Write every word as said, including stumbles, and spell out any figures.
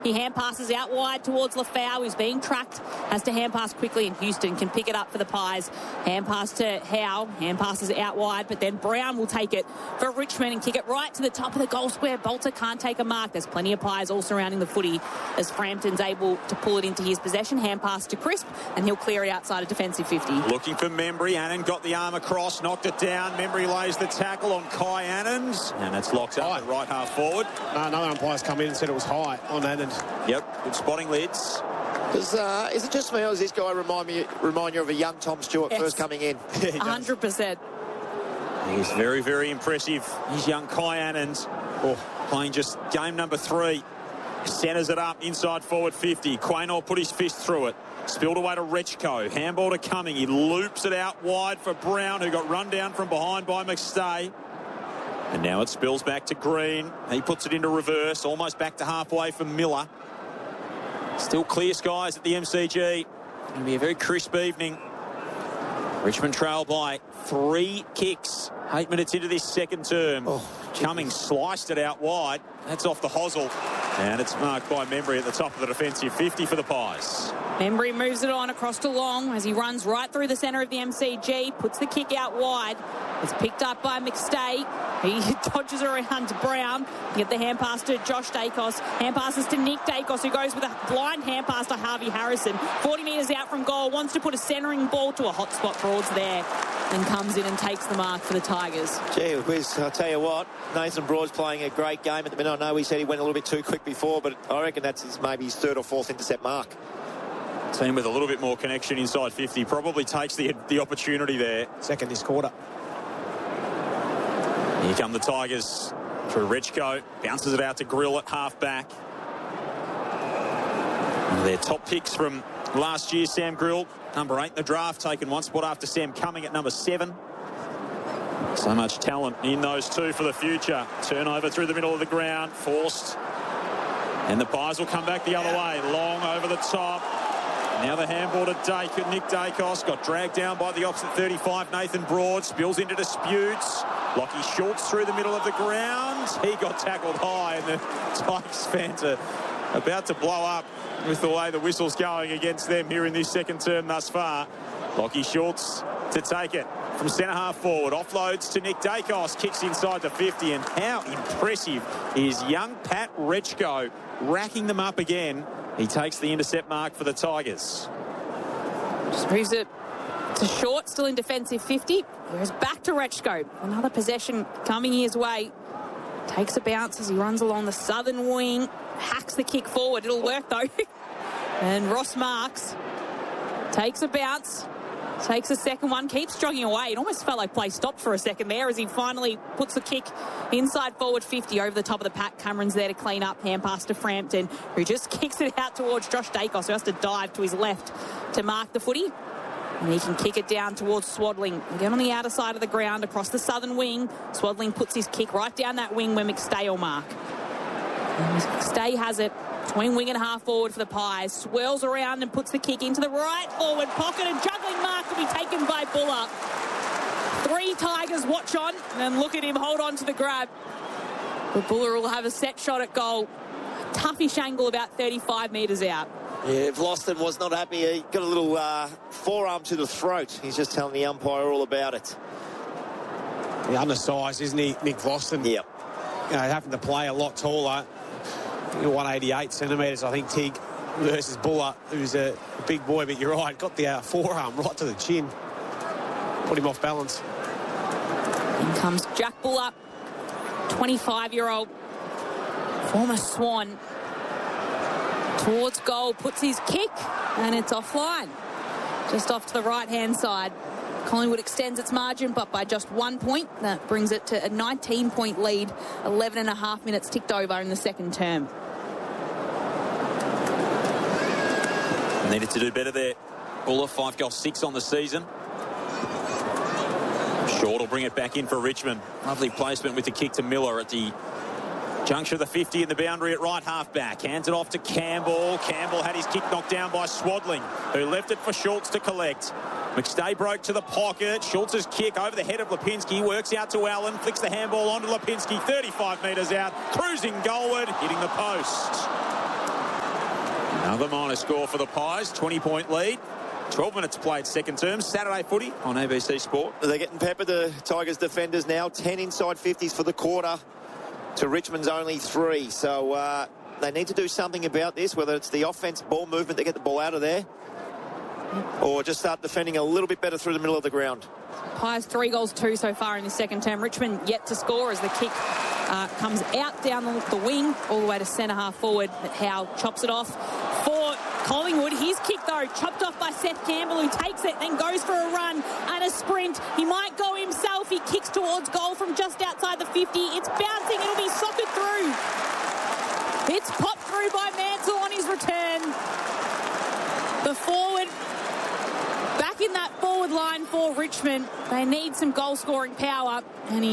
He hand passes out wide towards Lafau, who's being tracked. Has to hand pass quickly, and Houston can pick it up for the Pies. Hand pass to Howe. Hand passes out wide, but then Brown will take it for Richmond and kick it right to the top of the goal square. Bolter can't take a mark. There's plenty of Pies all surrounding the footy as Frampton's able to pull it into his possession. Hand pass to Crisp, and he'll clear it outside a defensive fifty. Looking for Membry. Annan got the arm across, knocked it down. Membry lays the tackle on Kai Annans, and it's locked up at right half forward. No, another umpire's come in and said it was high on Annans. Yep, good spotting, Lids. Does, uh, is it just me, or does this guy remind me remind you of a young Tom Stewart yes. first coming in? one hundred percent. He's very, very impressive. He's young Kai Annans. Oh, playing just game number three. Centres it up inside forward fifty. Quaynor put his fist through it. Spilled away to Rechko. Handball to Cumming. He loops it out wide for Brown, who got run down from behind by McStay. And now it spills back to Green. He puts it into reverse, almost back to halfway for Miller. Still clear skies at the M C G. It's going to be a very crisp evening. Richmond trail by three kicks. Eight minutes into this second term. Oh, Cummings sliced it out wide. That's off the hosel. And it's marked by Membry at the top of the defensive fifty for the Pies. Membry moves it on across to Long as he runs right through the centre of the M C G. Puts the kick out wide. It's picked up by McStay. He dodges around to Brown. You get the hand pass to Josh Dacos. Hand passes to Nick Dacos, who goes with a blind hand pass to Harvey Harrison. forty metres out from goal. Wants to put a centering ball to a hot spot. Broad's there. And comes in and takes the mark for the Tigers. Gee whiz, I'll tell you what, Nathan Broad's playing a great game at the minute. I know we said he went a little bit too quick before, but I reckon that's his, maybe his third or fourth intercept mark. Team with a little bit more connection inside fifty probably takes the, the opportunity there. Second this quarter. Here come the Tigers through Rechko. Bounces it out to Grill at half-back. Their top picks from last year, Sam Grill, number eight in the draft, taken one spot after Sam Cumming at number seven. So much talent in those two for the future. Turnover through the middle of the ground, forced. And the Pies will come back the other way. Long over the top. Now the handball to Dacos. Nick Dacos got dragged down by the opposite thirty-five. Nathan Broad spills into disputes. Lockie Schultz through the middle of the ground. He got tackled high, and the Tigers fans are about to blow up with the way the whistle's going against them here in this second term thus far. Lockie Schultz to take it from centre half forward. Offloads to Nick Dacos. Kicks inside the fifty. And how impressive is young Pat Rechko racking them up again. He takes the intercept mark for the Tigers. Just moves it to short, still in defensive fifty. Goes back to Rechko. Another possession coming his way. Takes a bounce as he runs along the southern wing. Hacks the kick forward. It'll work though. And Ross Marks takes a bounce. Takes a second one, keeps jogging away. It almost felt like play stopped for a second there as he finally puts the kick inside forward fifty over the top of the pack. Cameron's there to clean up. Hand pass to Frampton, who just kicks it out towards Josh Dacos, who has to dive to his left to mark the footy. And he can kick it down towards Swadling. Again on the outer side of the ground, across the southern wing. Swadling puts his kick right down that wing where McStay will mark. And McStay has it. Between wing and half forward for the Pies. Swirls around and puts the kick into the right forward pocket, and juggling mark will be taken by Buller. Three Tigers watch on and look at him hold on to the grab. But Buller will have a set shot at goal. Toughish angle about thirty-five metres out. Yeah, Vlosten was not happy. He got a little uh, forearm to the throat. He's just telling the umpire all about it. The undersized, isn't he, Nick Vlosten? Yep. You know, having to play a lot taller. one eighty-eight centimetres, I think, Tig, versus Buller, who's a big boy, but you're right, got the uh, forearm right to the chin. Put him off balance. In comes Jack Buller, twenty-five-year-old former Swan. Towards goal, puts his kick, and it's offline. Just off to the right-hand side. Collingwood extends its margin, but by just one point. That brings it to a nineteen-point lead. eleven and a half minutes ticked over in the second term. Needed to do better there. Buller, five goals, six on the season. Short will bring it back in for Richmond. Lovely placement with the kick to Miller at the juncture of the fifty in the boundary at right half-back. Hands it off to Campbell. Campbell had his kick knocked down by Swadling, who left it for Schultz to collect. McStay broke to the pocket. Schultz's kick over the head of Lipinski. Works out to Allen. Flicks the handball onto Lipinski. thirty-five metres out. Cruising goalward. Hitting the post. Another minor score for the Pies, twenty-point lead. twelve minutes played second term. Saturday footy on A B C Sport. They're getting peppered, the Tigers defenders now. ten inside fifties for the quarter to Richmond's only three. So uh, they need to do something about this, whether it's the offense ball movement to get the ball out of there or just start defending a little bit better through the middle of the ground. Pies three goals, two so far in the second term. Richmond yet to score as the kick uh, comes out down the, the wing all the way to centre half forward. Howe chops it off for Collingwood. His kick, though, chopped off by Seth Campbell, who takes it, then goes for a run and a sprint. He might go himself. He kicks towards goal from just outside the fifty. It's bouncing. It'll be socketed through. It's popped through by Mansell on his return. The forward back in that forward line for Richmond. They need some goal-scoring power, and he